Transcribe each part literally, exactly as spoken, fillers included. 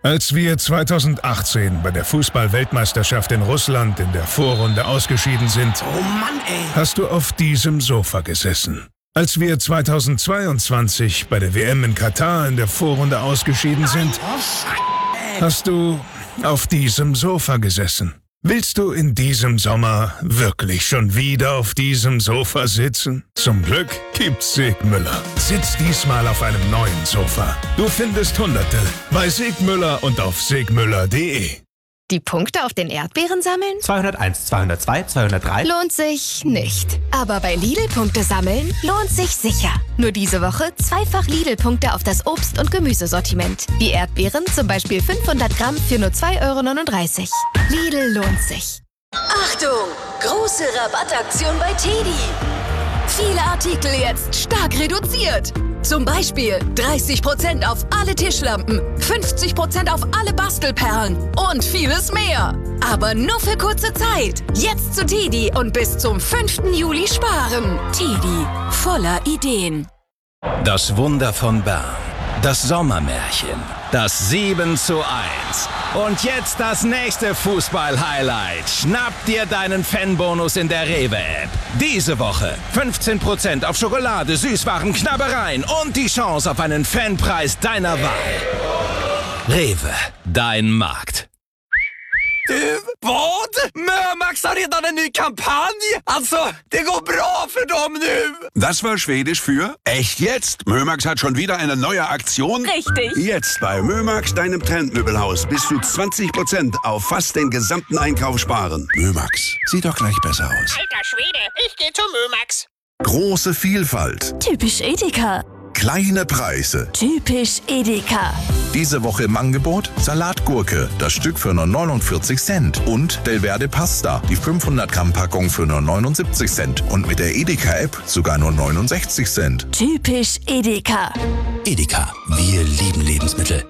Als wir zweitausendachtzehn bei der Fußball-Weltmeisterschaft in Russland in der Vorrunde ausgeschieden sind, oh Mann, ey. hast du auf diesem Sofa gesessen. Als wir zweitausendzweiundzwanzig bei der W M in Katar in der Vorrunde ausgeschieden sind, hast du auf diesem Sofa gesessen. Willst du in diesem Sommer wirklich schon wieder auf diesem Sofa sitzen? Zum Glück gibt's Sigmüller. Sitz diesmal auf einem neuen Sofa. Du findest Hunderte bei Sigmüller und auf sigmüller punkt de. Die Punkte auf den Erdbeeren sammeln? zweihunderteins, zweihundertzwei, zweihundertdrei. Lohnt sich nicht. Aber bei Lidl Punkte sammeln lohnt sich sicher. Nur diese Woche zweifach Lidl-Punkte auf das Obst- und Gemüsesortiment. Die Erdbeeren, zum Beispiel fünfhundert Gramm für nur zwei Euro neununddreißig. Lidl lohnt sich. Achtung! Große Rabattaktion bei Teddy. Viele Artikel jetzt stark reduziert. Zum Beispiel dreißig Prozent auf alle Tischlampen, fünfzig Prozent auf alle Bastelperlen und vieles mehr. Aber nur für kurze Zeit. Jetzt zu Teddy und bis zum fünften Juli sparen. Teddy, voller Ideen. Das Wunder von Bern. Das Sommermärchen. Das sieben zu eins. Und jetzt das nächste Fußball-Highlight. Schnapp dir deinen Fanbonus in der Rewe-App. Diese Woche fünfzehn Prozent auf Schokolade, Süßwaren, Knabbereien und die Chance auf einen Fanpreis deiner Wahl. Rewe, dein Markt. Du, vad? Mörmax har redan en ny kampanj! Alltså, det går bra för dem nu! Das war Schwedisch für echt jetzt. Mörmax hat schon wieder eine neue Aktion. Richtig. Jetzt bei Mörmax, deinem Trendmöbelhaus, bis zu zwanzig Prozent auf fast den gesamten Einkauf sparen. Mörmax, sieht doch gleich besser aus. Alter Schwede, ich geh zu Mörmax. Große Vielfalt. Typisch Edeka. Kleine Preise. Typisch Edeka. Diese Woche im Angebot Salatgurke, das Stück für nur neunundvierzig Cent. Und Delverde Pasta, die fünfhundert Gramm Packung für nur neunundsiebzig Cent. Und mit der Edeka-App sogar nur neunundsechzig Cent. Typisch Edeka. Edeka, wir lieben Lebensmittel.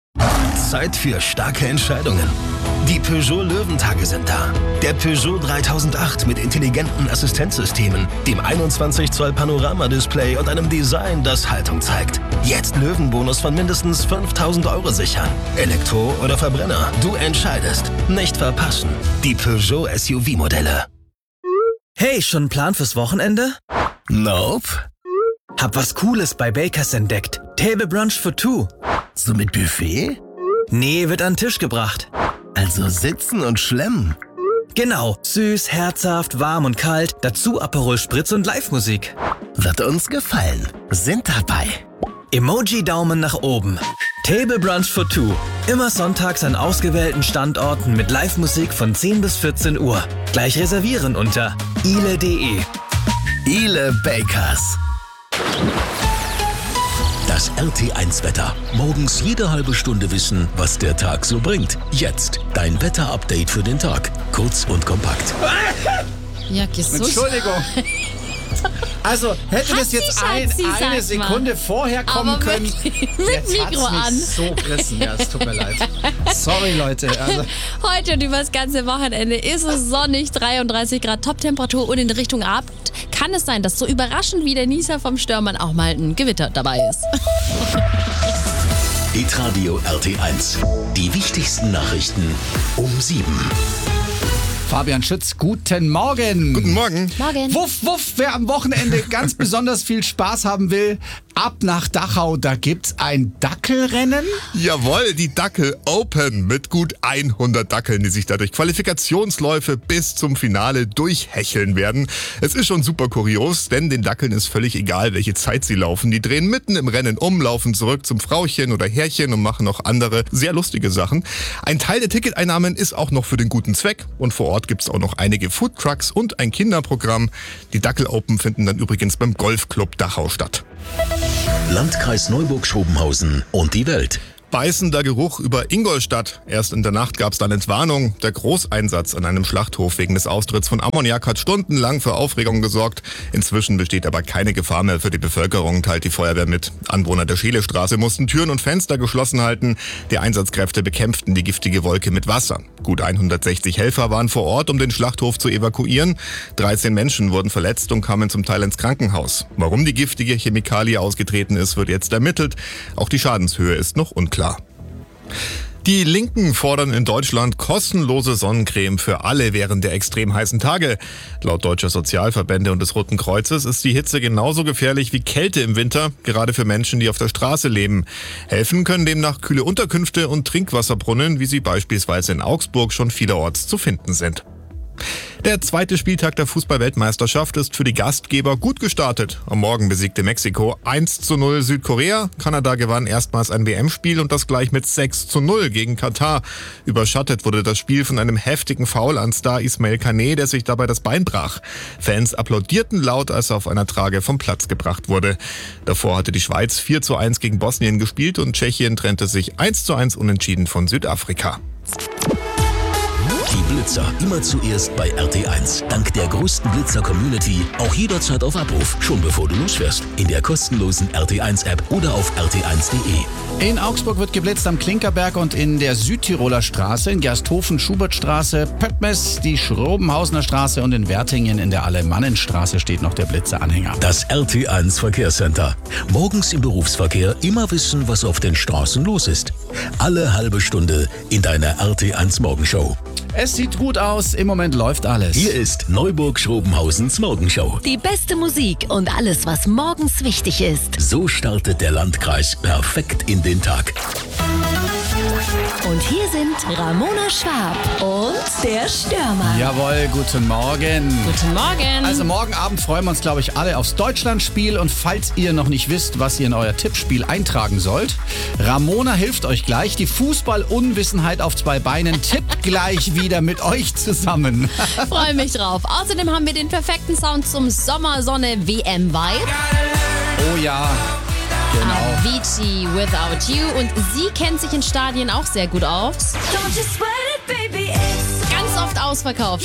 Zeit für starke Entscheidungen. Die Peugeot Löwentage sind da. Der Peugeot dreitausendacht mit intelligenten Assistenzsystemen, dem einundzwanzig Zoll Panoramadisplay und einem Design, das Haltung zeigt. Jetzt Löwenbonus von mindestens fünftausend Euro sichern. Elektro oder Verbrenner, du entscheidest. Nicht verpassen. Die Peugeot S U V-Modelle. Hey, schon ein Plan fürs Wochenende? Nope. Hab was Cooles bei Bakers entdeckt. Table Brunch for two. So mit Buffet? Nee, wird an den Tisch gebracht. Also sitzen und schlemmen. Genau, süß, herzhaft, warm und kalt, dazu Aperol Spritz und Live-Musik. Wird uns gefallen. Sind dabei. Emoji-Daumen nach oben. Table Brunch for two. Immer sonntags an ausgewählten Standorten mit Live-Musik von zehn bis vierzehn Uhr. Gleich reservieren unter ile punkt de. Ile Bakers. Das R T eins Wetter. Morgens jede halbe Stunde wissen, was der Tag so bringt. Jetzt dein Wetter-Update für den Tag. Kurz und kompakt. Ja, Jesus. Entschuldigung. Also, hätte Hat das jetzt sie, ein, Schatzi, eine sag mal. Sekunde vorher kommen Aber können. mit, mit Jetzt Mikro hat's an. mich so gerissen. Ja, es tut mir leid. Sorry, Leute. Also, Heute und über das ganze Wochenende ist es sonnig, dreiunddreißig Grad Top-Temperatur und in Richtung Abend kann es sein, dass so überraschend wie der Nieser vom Störmann auch mal ein Gewitter dabei ist. Hitradio R T eins. Die wichtigsten Nachrichten um sieben. Fabian Schütz, guten Morgen. Guten Morgen. Morgen. Wuff, wuff, wer am Wochenende ganz besonders viel Spaß haben will, ab nach Dachau, da gibt's ein Dackelrennen. Jawohl, die Dackel Open mit gut hundert Dackeln, die sich dadurch Qualifikationsläufe bis zum Finale durchhecheln werden. Es ist schon super kurios, denn den Dackeln ist völlig egal, welche Zeit sie laufen. Die drehen mitten im Rennen um, laufen zurück zum Frauchen oder Herrchen und machen noch andere sehr lustige Sachen. Ein Teil der Ticketeinnahmen ist auch noch für den guten Zweck und vor Ort gibt's auch noch einige Foodtrucks und ein Kinderprogramm. Die Dackel Open finden dann übrigens beim Golfclub Dachau statt. Landkreis Neuburg-Schrobenhausen und die Welt. Beißender Geruch über Ingolstadt. Erst in der Nacht gab es dann Entwarnung. Der Großeinsatz an einem Schlachthof wegen des Austritts von Ammoniak hat stundenlang für Aufregung gesorgt. Inzwischen besteht aber keine Gefahr mehr für die Bevölkerung, teilt die Feuerwehr mit. Anwohner der Scheelestraße mussten Türen und Fenster geschlossen halten. Die Einsatzkräfte bekämpften die giftige Wolke mit Wasser. Gut hundertsechzig Helfer waren vor Ort, um den Schlachthof zu evakuieren. dreizehn Menschen wurden verletzt und kamen zum Teil ins Krankenhaus. Warum die giftige Chemikalie ausgetreten ist, wird jetzt ermittelt. Auch die Schadenshöhe ist noch unklar. Die Linken fordern in Deutschland kostenlose Sonnencreme für alle während der extrem heißen Tage. Laut deutscher Sozialverbände und des Roten Kreuzes ist die Hitze genauso gefährlich wie Kälte im Winter, gerade für Menschen, die auf der Straße leben. Helfen können demnach kühle Unterkünfte und Trinkwasserbrunnen, wie sie beispielsweise in Augsburg schon vielerorts zu finden sind. Der zweite Spieltag der Fußball-Weltmeisterschaft ist für die Gastgeber gut gestartet. Am Morgen besiegte Mexiko eins zu null Südkorea. Kanada gewann erstmals ein W M-Spiel und das gleich mit sechs zu null gegen Katar. Überschattet wurde das Spiel von einem heftigen Foul an Star Ismail Kane, der sich dabei das Bein brach. Fans applaudierten laut, als er auf einer Trage vom Platz gebracht wurde. Davor hatte die Schweiz vier zu eins gegen Bosnien gespielt und Tschechien trennte sich eins zu eins unentschieden von Südafrika. Die Blitzer immer zuerst bei R T eins. Dank der größten Blitzer-Community auch jederzeit auf Abruf, schon bevor du losfährst. In der kostenlosen R T eins App oder auf r t eins punkt de. In Augsburg wird geblitzt am Klinkerberg und in der Südtiroler Straße, in Gersthofen, Schubertstraße, Pöttmes, die Schrobenhausener Straße und in Wertingen in der Alemannenstraße steht noch der Blitzeranhänger. Das R T eins Verkehrscenter. Morgens im Berufsverkehr immer wissen, was auf den Straßen los ist. Alle halbe Stunde in deiner R T eins Morgenshow. Es sieht gut aus, im Moment läuft alles. Hier ist Neuburg-Schrobenhausens Morgenshow. Die beste Musik und alles, was morgens wichtig ist. So startet der Landkreis perfekt in den Tag. Und hier sind Ramona Schwab und der Stürmer. Jawohl, guten Morgen. Guten Morgen. Also morgen Abend freuen wir uns, glaube ich, alle aufs Deutschlandspiel. Und falls ihr noch nicht wisst, was ihr in euer Tippspiel eintragen sollt, Ramona hilft euch gleich. Die Fußball-Unwissenheit auf zwei Beinen tippt gleich wieder mit euch zusammen. Freue mich drauf. Außerdem haben wir den perfekten Sound zum Sommersonne-W M-Vibe. Oh ja. Genau. Avicii Without You. Und sie kennt sich in Stadien auch sehr gut aus. Ganz oft ausverkauft.